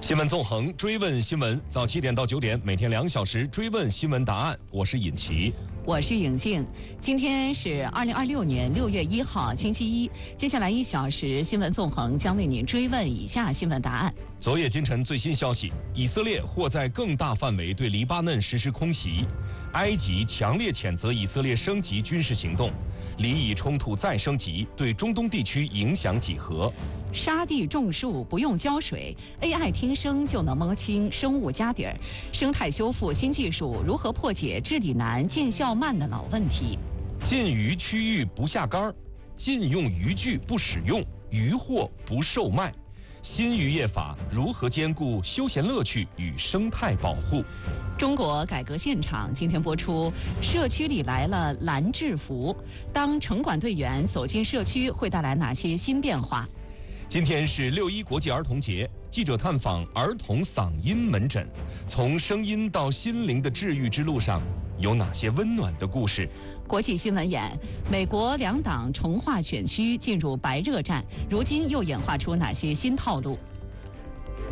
新闻纵横，追问新闻，早7点到9点，每天2小时追问新闻答案。我是尹奇， 我是颖静。今天是2026年6月1号，星期一。接下来1小时，新闻纵横将为您追问以下新闻答案。 昨夜今晨最新消息，以色列或在更大范围对黎巴嫩实施空袭，埃及强烈谴责以色列升级军事行动，黎以冲突再升级，对中东地区影响几何？ 沙地种树不用浇水 ，AI 听声就能摸清生物家底儿。生态修复新技术如何破解治理难、见效慢的老问题？ 禁渔区域不下杆，禁用渔具不使用，渔获不售卖。新渔业法如何兼顾休闲乐趣与生态保护？ 中国改革现场今天播出，社区里来了蓝制服，当城管队员走进社区会带来哪些新变化？ 今天是6·1国际儿童节，记者探访儿童嗓音门诊，从声音到心灵的治愈之路上，有哪些温暖的故事？ 国际新闻眼，美国2党重划选区进入白热战，如今又演化出哪些新套路？